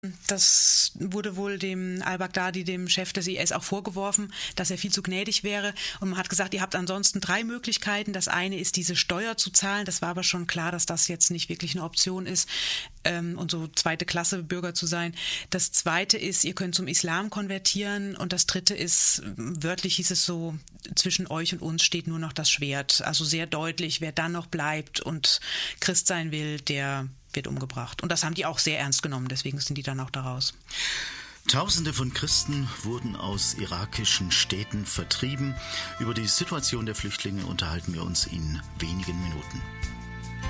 Das wurde wohl dem al-Baghdadi, dem Chef des IS, auch vorgeworfen, dass er viel zu gnädig wäre. Und man hat gesagt, ihr habt ansonsten 3 Möglichkeiten. Das eine ist, diese Steuer zu zahlen. Das war aber schon klar, dass das jetzt nicht wirklich eine Option ist, und so zweite Klasse Bürger zu sein. Das zweite ist, ihr könnt zum Islam konvertieren. Und das dritte ist, wörtlich hieß es so, zwischen euch und uns steht nur noch das Schwert. Also sehr deutlich, wer dann noch bleibt und Christ sein will, der wird umgebracht. Und das haben die auch sehr ernst genommen, deswegen sind die dann auch da raus. Tausende von Christen wurden aus irakischen Städten vertrieben. Über die Situation der Flüchtlinge unterhalten wir uns in wenigen Minuten.